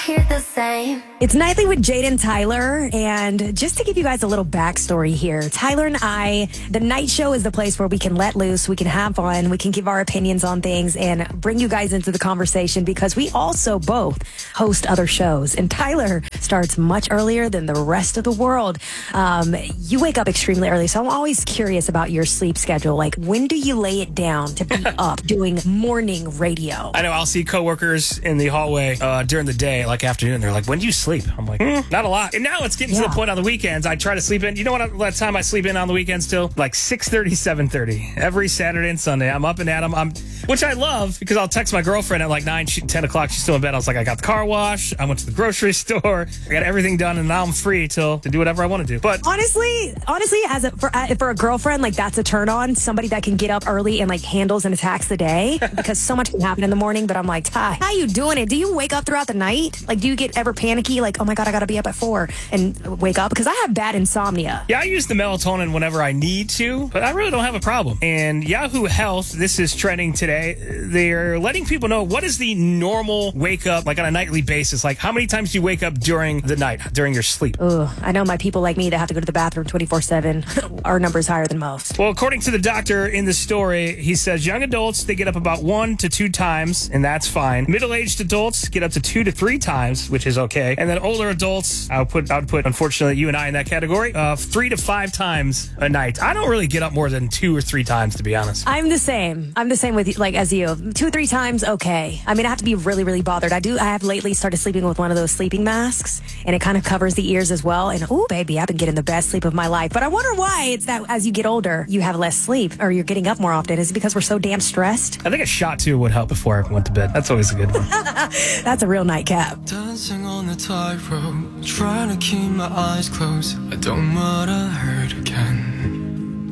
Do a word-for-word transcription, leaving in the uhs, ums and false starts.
hear the same. It's Nightly with Jade and Tyler, and just to give you guys a little backstory here, Tyler and I, the night show is the place where we can let loose, we can have fun, we can give our opinions on things, and bring you guys into the conversation because we also both host other shows. And Tyler starts much earlier than the rest of the world. Um, you wake up extremely early, so I'm always curious about your sleep schedule. Like, when do you lay it down to be up doing morning radio? I know I'll see coworkers in the hallway uh, during the day, like afternoon. They're like, when do you sleep? I'm like, mm, not a lot. And now it's getting Yeah. to the point on the weekends. I try to sleep in. You know what? What time I sleep in on the weekends still? Like six thirty, seven thirty. Every Saturday and Sunday. I'm up and at 'em. I'm, which I love because I'll text my girlfriend at like nine, she, ten o'clock. She's still in bed. I was like, I got the car wash. I went to the grocery store. I got everything done, and now I'm free till to do whatever I want to do. But Honestly, honestly, as a for, uh, for a girlfriend, like that's a turn on. Somebody that can get up early and like handles and attacks the day because so much can happen in the morning. But I'm like, Ty, how you doing it? Do you wake up throughout the night? Like, do you get ever panicky? Like, oh my god, I gotta be up at four and wake up because I have bad insomnia. yeah, I use the melatonin whenever I need to, but I really don't have a problem. And Yahoo Health, this is trending today. They're letting people know what is the normal wake up, like on a nightly basis. Like, how many times do you wake up during the night, during your sleep? Ugh, I know my people like me that have to go to the bathroom twenty-four seven. Our number is higher than most. Well, according to the doctor in the story, he says young adults, they get up about one to two times, and that's fine. Middle-aged adults get up to two to three times, which is okay. And then older adults, I would put, I would put, unfortunately, you and I in that category, uh, three to five times a night. I don't really get up more than two or three times, to be honest. I'm the same. I'm the same with you, like as you. Two or three times, okay. I mean, I have to be really, really bothered. I do. I have lately started sleeping with one of those sleeping masks, and it kind of covers the ears as well. And oh, baby, I've been getting the best sleep of my life. But I wonder why it's that as you get older, you have less sleep, or you're getting up more often. Is it because we're so damn stressed? I think a shot too would help before I went to bed. That's always a good one. That's a real nightcap. Dancing on the tightrope, trying to keep my eyes closed. I don't want to hurt again.